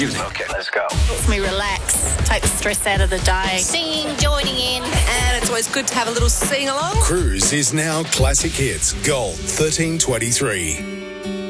Okay, let's go. Helps me relax, take the stress out of the day. Singing, joining in, and it's always good to have a little sing along. Cruise is now Classic Hits Gold 1323.